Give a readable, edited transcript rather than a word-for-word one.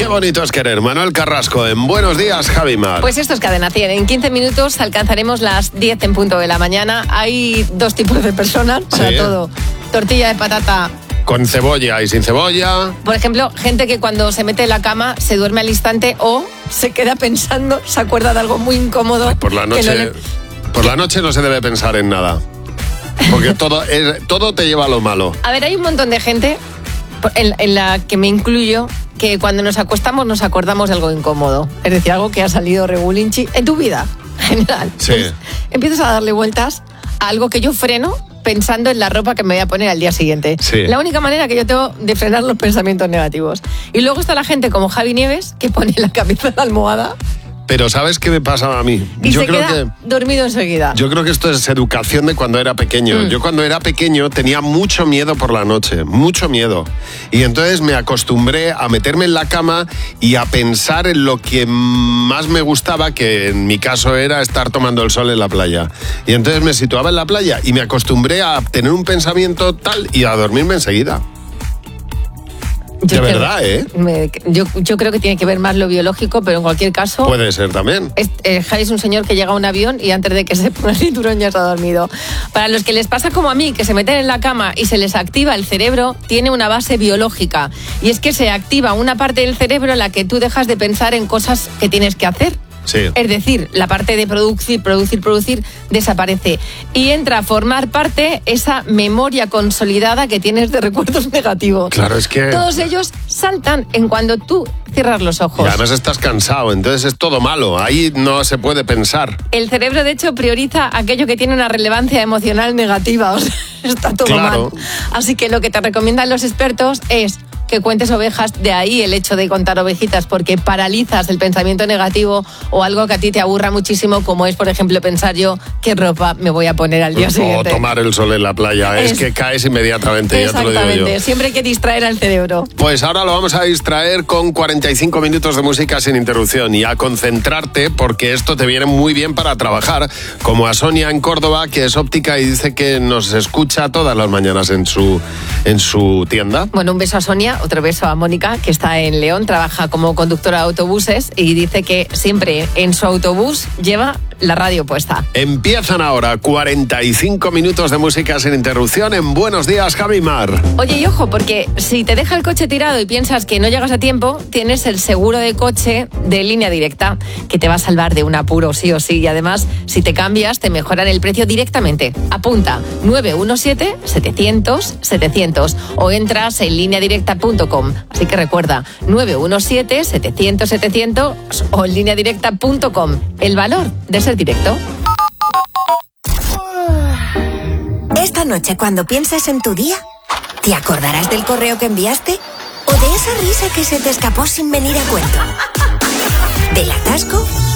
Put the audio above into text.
Qué bonito es querer. Manuel Carrasco en Buenos Días, Javimar. Pues esto es Cadena 100. En 15 minutos alcanzaremos las 10 en punto de la mañana. Hay dos tipos de personas para todo. Tortilla de patata con cebolla y sin cebolla. Por ejemplo, gente que cuando se mete en la cama se duerme al instante o se queda pensando, se acuerda de algo muy incómodo. Ay, por la noche no se debe pensar en nada. Porque todo te lleva a lo malo. A ver, hay un montón de gente, en la que me incluyo, que cuando nos acostamos nos acordamos de algo incómodo. Es decir, algo que ha salido regulinchi en tu vida general. Sí. Pues empiezas a darle vueltas a algo que yo freno pensando en la ropa que me voy a poner al día siguiente. Sí. La única manera que yo tengo de frenar los pensamientos negativos. Y luego está la gente como Javi Nieves, que pone la cabeza en la almohada. Pero ¿sabes qué me pasaba a mí? Y yo creo que dormido enseguida. Yo creo que esto es educación de cuando era pequeño. Yo cuando era pequeño tenía mucho miedo por la noche, mucho miedo. Y entonces me acostumbré a meterme en la cama y a pensar en lo que más me gustaba, que en mi caso era estar tomando el sol en la playa. Y entonces me situaba en la playa y me acostumbré a tener un pensamiento tal y a dormirme enseguida. Verdad, ¿eh? Yo creo que tiene que ver más lo biológico, pero en cualquier caso... Puede ser también. Javi es un señor que llega a un avión y antes de que se ponga el cinturón ya está dormido. Para los que les pasa como a mí, que se meten en la cama y se les activa el cerebro, tiene una base biológica. Y es que se activa una parte del cerebro en la que tú dejas de pensar en cosas que tienes que hacer. Sí. Es decir, la parte de producir desaparece y entra a formar parte esa memoria consolidada que tienes de recuerdos negativos. Claro, es que... Todos ellos saltan en cuando tú cierras los ojos. Y además estás cansado, entonces es todo malo. Ahí no se puede pensar. El cerebro, de hecho, prioriza aquello que tiene una relevancia emocional negativa. O sea, está todo mal. Así que lo que te recomiendan los expertos es que cuentes ovejas, de ahí el hecho de contar ovejitas, porque paralizas el pensamiento negativo o algo que a ti te aburra muchísimo, como es, por ejemplo, pensar yo qué ropa me voy a poner al día siguiente. O tomar el sol en la playa, es que caes inmediatamente, ya te lo digo yo. Exactamente, siempre hay que distraer al cerebro. Pues ahora lo vamos a distraer con 45 minutos de música sin interrupción y a concentrarte, porque esto te viene muy bien para trabajar, como a Sonia en Córdoba, que es óptica y dice que nos escucha todas las mañanas en su tienda. Bueno, un beso a Sonia. Otro beso a Mónica, que está en León, trabaja como conductora de autobuses y dice que siempre en su autobús lleva la radio puesta. Empiezan ahora 45 minutos de música sin interrupción en Buenos Días, Javimar. Oye, y ojo, porque si te deja el coche tirado y piensas que no llegas a tiempo, tienes el seguro de coche de Línea Directa, que te va a salvar de un apuro sí o sí. Y además, si te cambias, te mejoran el precio directamente. Apunta 917-700-700 o entras en lineadirecta.com. Así que recuerda, 917-700-700 o en lineadirecta.com. El valor de ser directo. Esta noche, cuando pienses en tu día, ¿te acordarás del correo que enviaste? ¿O de esa risa que se te escapó sin venir a cuento? ¿Del atasco?